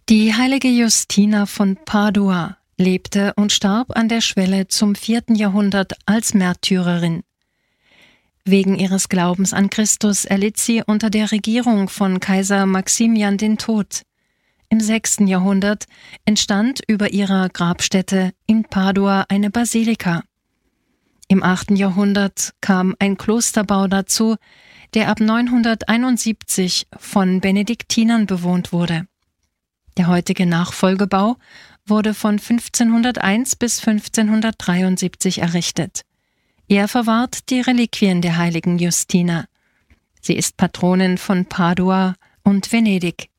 Die heilige Justina von Padua lebte und starb an der Schwelle zum 4. Jahrhundert als Märtyrerin. Wegen ihres Glaubens an Christus erlitt sie unter der Regierung von Kaiser Maximian den Tod. Im 6. Jahrhundert entstand über ihrer Grabstätte in Padua eine Basilika. Im 8. Jahrhundert kam ein Klosterbau dazu, der ab 971 von Benediktinern bewohnt wurde. Der heutige Nachfolgebau wurde von 1501 bis 1573 errichtet. Er verwahrt die Reliquien der heiligen Justina. Sie ist Patronin von Padua und Venedig.